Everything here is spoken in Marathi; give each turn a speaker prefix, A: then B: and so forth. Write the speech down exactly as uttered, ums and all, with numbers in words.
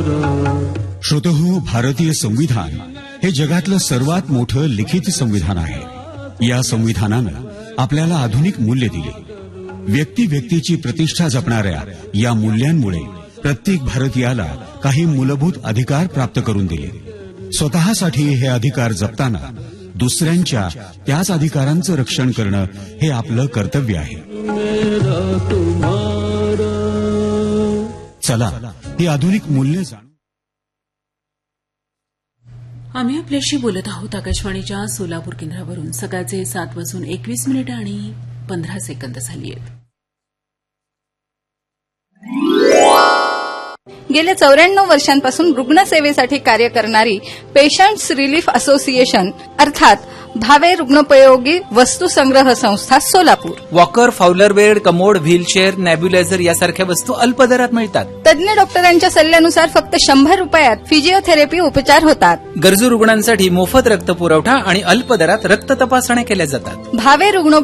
A: श्रोतहो, भारतीय संविधान हे जगातलं सर्वात मोठं लिखित संविधान आहे. या संविधानानं आपल्याला आधुनिक मूल्य दिली. व्यक्ती व्यक्तीची प्रतिष्ठा जपणाऱ्या या मूल्यांमुळे प्रत्येक भारतीयाला काही मूलभूत अधिकार प्राप्त करून दिले. स्वतःसाठी हे अधिकार जपताना दुसऱ्यांच्या त्याच अधिकारांचं रक्षण करणं हे आपलं कर्तव्य आहे. चला, ही आधुनिक मूल्य जाणू.
B: आम्ही आपल्याशी बोलत आहोत आकाशवाणीच्या सोलापूर केंद्रावरून. सकाळचे सात वाजून एकवीस मिनिटं आणि पंधरा सेकंद झाली आहेत.
C: गेल्या चौऱ्याण्णव वर्षांपासून रुग्णसेवेसाठी कार्य करणारी पेशंट्स रिलीफ असोसिएशन अर्थात भावे रुग्णोपयोगी वस्तू संग्रह संस्था Solapur.
D: Walker, Fowler bed, commode, wheelchair, नॅब्युलायझर यासारख्या वस्तू अल्प दरात मिळतात.
C: तज्ञ डॉक्टरांच्या सल्ल्यानुसार फक्त शंभर रुपयात फिजिओथेरपी उपचार होतात.
D: गरजू रुग्णांसाठी मोफत रक्त पुरवठा आणि अल्प दरात रक्त तपासण्या केल्या जातात.
C: भावे रुग्ण